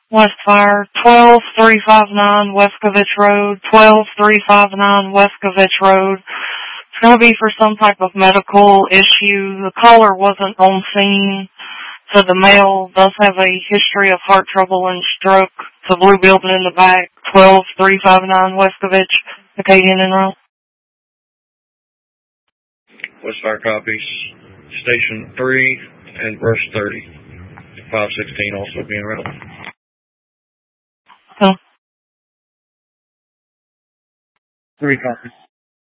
Westfire, 12359 Wescovich Road, 12359 Wescovich Road. It's going to be for some type of medical issue. The caller wasn't on scene, so the male does have a history of heart trouble and stroke. It's a blue building in the back, 12359 Wescovich, Acadian and Rome. Westfire copies. Station 3 and verse 30. 516 also being read. Oh. 3 copies.